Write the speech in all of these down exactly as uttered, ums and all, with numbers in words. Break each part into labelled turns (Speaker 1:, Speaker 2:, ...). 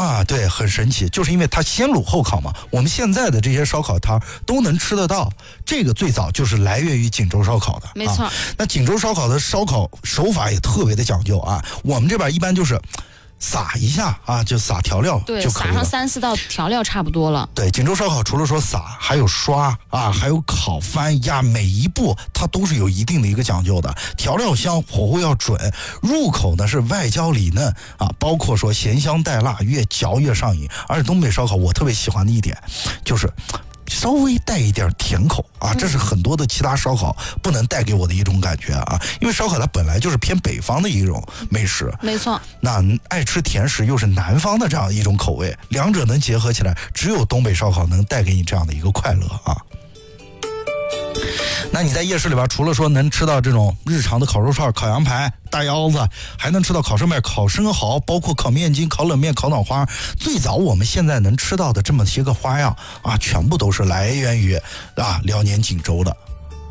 Speaker 1: 啊，对，很神奇，就是因为它先卤后烤嘛。我们现在的这些烧烤摊都能吃得到，这个最早就是来源于锦州烧烤的。
Speaker 2: 没错、啊。
Speaker 1: 那锦州烧烤的烧烤手法也特别的讲究啊，我们这边一般就是撒一下啊，就撒调料就可以了，
Speaker 2: 对，撒上三四道调料差不多了。
Speaker 1: 对，锦州烧烤除了说撒，还有刷啊，还有烤翻压，每一步它都是有一定的一个讲究的。调料香，火候要准，入口呢是外焦里嫩啊，包括说咸香带辣，越嚼越上瘾。而且东北烧烤我特别喜欢的一点就是稍微带一点甜口啊，这是很多的其他烧烤不能带给我的一种感觉啊，因为烧烤它本来就是偏北方的一种美食，
Speaker 2: 没错。
Speaker 1: 那爱吃甜食又是南方的这样一种口味，两者能结合起来，只有东北烧烤能带给你这样的一个快乐啊。那你在夜市里边，除了说能吃到这种日常的烤肉串、烤羊排、大腰子，还能吃到烤生面、烤生蚝，包括烤面筋、烤冷面、烤脑花。最早我们现在能吃到的这么些个花样啊，全部都是来源于啊辽宁锦州的。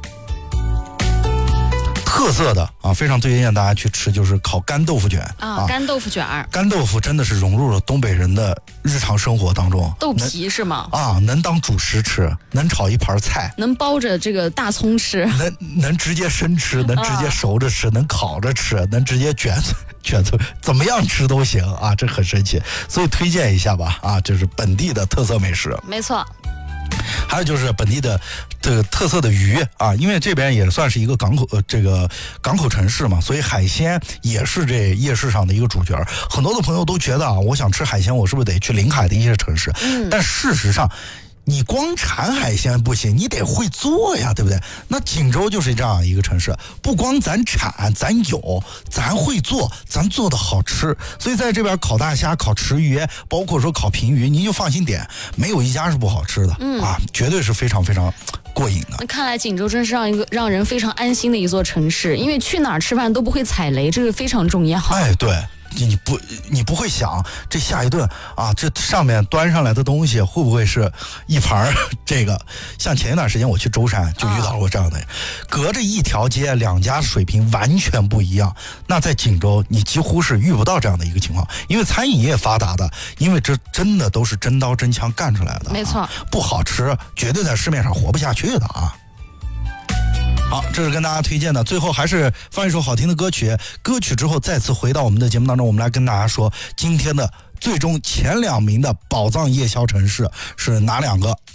Speaker 1: 特色的啊，非常推荐大家去吃，就是烤干豆腐卷
Speaker 2: 啊，啊干豆腐卷儿。
Speaker 1: 干豆腐真的是融入了东北人的日常生活当中。
Speaker 2: 豆皮是吗？
Speaker 1: 啊，能当主食吃，能炒一盘菜，
Speaker 2: 能包着这个大葱吃，
Speaker 1: 能能直接生吃，能直接熟着吃，啊、能烤着吃，能直接卷卷出，怎么样吃都行啊，这很神奇。所以推荐一下吧，啊，就是本地的特色美食。
Speaker 2: 没错。
Speaker 1: 还有就是本地的这个特色的鱼啊，因为这边也算是一个港口呃这个港口城市嘛，所以海鲜也是这夜市上的一个主角。很多的朋友都觉得啊，我想吃海鲜，我是不是得去临海的一些城市？嗯，但事实上，你光产海鲜不行，你得会做呀，对不对？那锦州就是这样一个城市，不光咱产，咱有，咱会做，咱做的好吃。所以在这边烤大虾、烤池鱼，包括说烤平鱼，您就放心点，没有一家是不好吃的、嗯、啊，绝对是非常非常过瘾的。
Speaker 2: 那看来锦州真是让一个让人非常安心的一座城市，因为去哪儿吃饭都不会踩雷，这个非常重要。
Speaker 1: 哎，对。你不，你不会想这下一顿啊，这上面端上来的东西会不会是一盘这个？像前一段时间我去舟山就遇到过这样的，啊、隔着一条街，两家水平完全不一样。那在锦州，你几乎是遇不到这样的一个情况，因为餐饮业发达的，因为这真的都是真刀真枪干出来的、啊，
Speaker 2: 没错，
Speaker 1: 不好吃，绝对在市面上活不下去的啊。好，这是跟大家推荐的。最后还是放一首好听的歌曲，歌曲之后再次回到我们的节目当中，我们来跟大家说今天的最终前两名的宝藏夜宵城市是哪两个